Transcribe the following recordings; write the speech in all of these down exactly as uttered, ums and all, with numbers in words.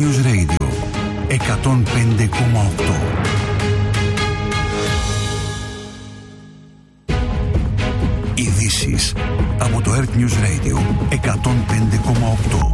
News Radio εκατόν πέντε κόμμα οκτώ. Ειδήσεις από το Earth News Radio εκατόν πέντε κόμμα οκτώ.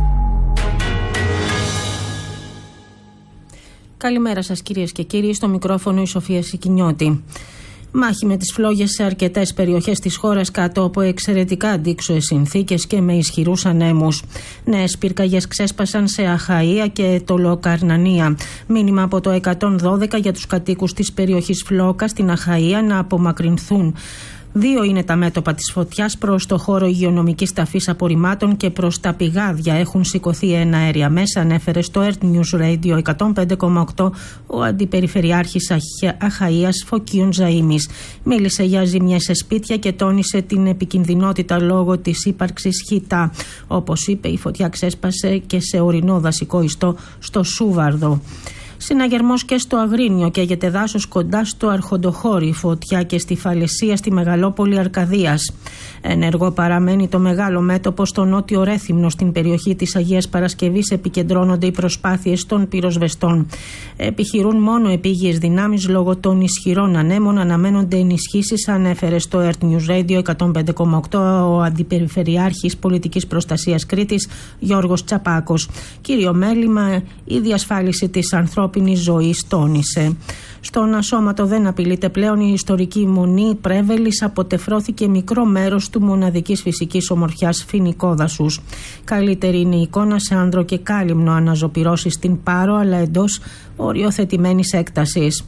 Καλημέρα σας κυρίες και κύριοι, στο μικρόφωνο η Σοφία Σικινιώτη. Μάχη με τις φλόγες σε αρκετές περιοχές της χώρας κάτω από εξαιρετικά αντίξωες συνθήκες και με ισχυρούς ανέμους. Νέες πυρκαγιές ξέσπασαν σε Αχαΐα και Τολοκαρνανία. Μήνυμα από το εκατόν δώδεκα για τους κατοίκους της περιοχής Φλόκα στην Αχαΐα να απομακρυνθούν. Δύο είναι τα μέτωπα της φωτιάς, προς το χώρο υγειονομικής ταφής απορριμμάτων και προς τα πηγάδια. Έχουν σηκωθεί ένα αέρια μέσα, ανέφερε στο Earth News Radio εκατόν πέντε κόμμα οκτώ ο Αντιπεριφερειάρχης Αχαΐας Φωκίων Ζαΐμης. Μίλησε για ζημιές σε σπίτια και τόνισε την επικινδυνότητα λόγω της ύπαρξης χιτά. Όπως είπε, η φωτιά ξέσπασε και σε ορεινό δασικό ιστό στο Σούβαρδο. Συναγερμός και στο Αγρίνιο, καίγεται δάσος κοντά στο Αρχοντοχώρι, φωτιά και στη Φαλαισία στη Μεγαλόπολη Αρκαδίας. Ενεργό παραμένει το μεγάλο μέτωπο στο νότιο Ρέθυμνο, στην περιοχή της Αγίας Παρασκευής επικεντρώνονται οι προσπάθειες των πυροσβεστών. Επιχειρούν μόνο επίγειες δυνάμεις λόγω των ισχυρών ανέμων, αναμένονται ενισχύσεις, ανέφερε στο Earth News Radio εκατόν πέντε κόμμα οκτώ ο Αντιπεριφερειάρχης Πολιτικής Προστασίας Κρήτης Γιώργος Τσαπάκος. Κύριο μέλημα η διασφάλιση της ανθρώπινης ζωής, τόνισε. Στον Ασώματο δεν απειλείται πλέον η ιστορική μονή Πρέβελης, αποτεφρώθηκε μικρό μέρος του μοναδικής φυσικής ομορφιάς φοινικόδασους. Καλύτερη είναι η εικόνα σε άνδρο και κάλυμνο, αναζωπυρώσει στην Πάρο, αλλά εντός οριοθετημένης έκτασης.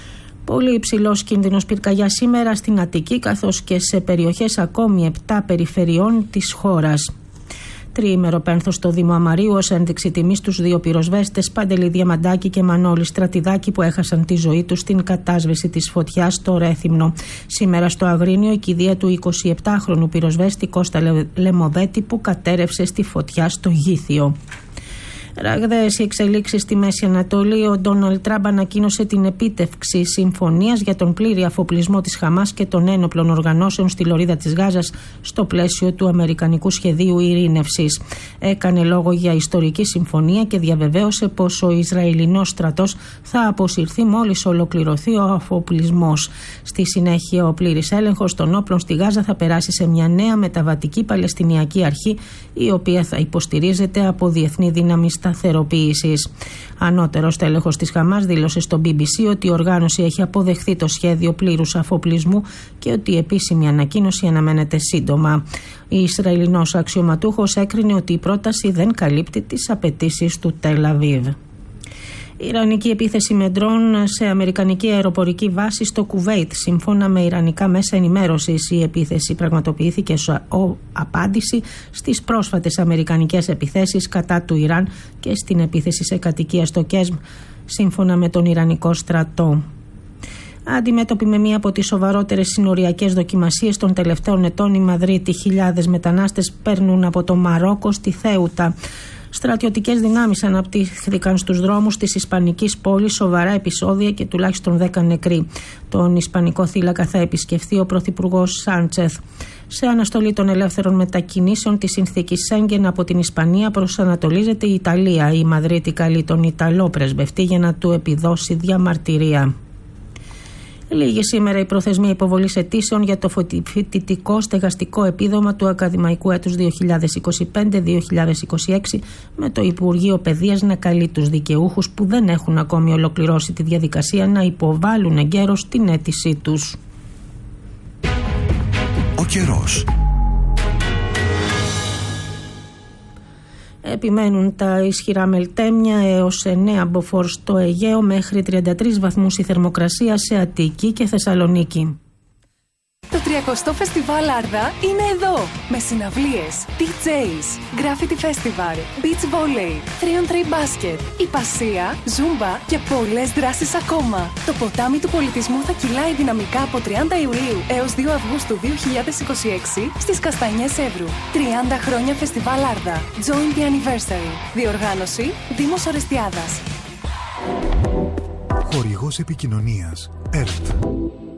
Πολύ υψηλός κίνδυνος πυρκαγιά σήμερα στην Αττική, καθώς και σε περιοχές ακόμη επτά περιφερειών της χώρας. Τριήμερο πένθος στο Δήμο Αμαρίου ως ένδειξη τιμής στους δύο πυροσβέστες Παντελή Διαμαντάκη και Μανώλη Στρατιδάκη που έχασαν τη ζωή τους στην κατάσβεση της φωτιάς στο Ρέθυμνο. Σήμερα στο Αγρίνιο η κηδεία του εικοσιεπτάχρονου πυροσβέστη Κώστα Λεμοδέτη που κατέρευσε στη φωτιά στο Γήθιο. Ραγδαίες οι εξελίξεις στη Μέση Ανατολή. Ο Ντόναλντ Τραμπ ανακοίνωσε την επίτευξη συμφωνίας για τον πλήρη αφοπλισμό της Χαμάς και των ένοπλων οργανώσεων στη λωρίδα της Γάζας στο πλαίσιο του Αμερικανικού Σχεδίου Ειρήνευσης. Έκανε λόγο για ιστορική συμφωνία και διαβεβαίωσε πως ο Ισραηλινός στρατός θα αποσυρθεί μόλις ολοκληρωθεί ο αφοπλισμός. Στη συνέχεια, ο πλήρης έλεγχος των όπλων στη Γάζα θα περάσει σε μια νέα μεταβατική Παλαιστινιακή αρχή, η οποία θα υποστηρίζεται από διεθνή δύναμη σταθεροποίησης. Ανώτερος τέλεχος της Χαμάς δήλωσε στο μπι μπι σι ότι η οργάνωση έχει αποδεχθεί το σχέδιο πλήρους αφοπλισμού και ότι η επίσημη ανακοίνωση αναμένεται σύντομα. Ο Ισραηλινός αξιωματούχος έκρινε ότι η πρόταση δεν καλύπτει τις απαιτήσεις του Τελ Αβίβ. Ιρανική επίθεση με ντρόν σε αμερικανική αεροπορική βάση στο Κουβέιτ. Σύμφωνα με ιρανικά μέσα ενημέρωσης, η επίθεση πραγματοποιήθηκε ως απάντηση στις πρόσφατες αμερικανικές επιθέσεις κατά του Ιράν και στην επίθεση σε κατοικία στο Κέσμ, σύμφωνα με τον Ιρανικό στρατό. Αντιμέτωποι με μία από τις σοβαρότερες συνοριακές δοκιμασίες των τελευταίων ετών, η Μαδρίτη, χιλιάδες μετανάστες παίρνουν από το Μαρόκο στη Θέουτα. Στρατιωτικές δυνάμεις αναπτύχθηκαν στους δρόμους της Ισπανικής πόλης, σοβαρά επεισόδια και τουλάχιστον δέκα νεκροί. Τον Ισπανικό θύλακα θα επισκεφθεί ο Πρωθυπουργός Σάντσεθ. Σε αναστολή των ελεύθερων μετακινήσεων της συνθήκης Σέγγεν από την Ισπανία προσανατολίζεται η Ιταλία. Η Μαδρίτη καλεί τον Ιταλό πρεσβευτή για να του επιδώσει διαμαρτυρία. Λίγη σήμερα η προθεσμία υποβολής αιτήσεων για το φοιτητικό στεγαστικό επίδομα του ακαδημαϊκού έτους δύο χιλιάδες είκοσι πέντε δύο χιλιάδες είκοσι έξι, με το Υπουργείο Παιδείας να καλεί τους δικαιούχους που δεν έχουν ακόμη ολοκληρώσει τη διαδικασία να υποβάλουν εγκαίρως την αίτησή τους. Ο καιρός. Επιμένουν τα ισχυρά μελτέμια έως εννέα μποφόρ στο Αιγαίο, μέχρι τριάντα τρεις βαθμούς η θερμοκρασία σε Αττική και Θεσσαλονίκη. Το τριακοστό Φεστιβάλ Άρδα είναι εδώ, με συναυλίες, ντι τζέις, Graffiti Festival, Beach Volley, θρι ον θρι Basket, Υπασία, Ζούμπα και πολλές δράσεις ακόμα. Το ποτάμι του πολιτισμού θα κυλάει δυναμικά από τριάντα Ιουλίου έως δύο Αυγούστου δύο χιλιάδες είκοσι έξι στις Καστανιές Εύρου. τριάντα χρόνια Φεστιβάλ Άρδα. Join the anniversary. Διοργάνωση Δήμος Ορεστιάδας. Χορηγός επικοινωνίας Earth.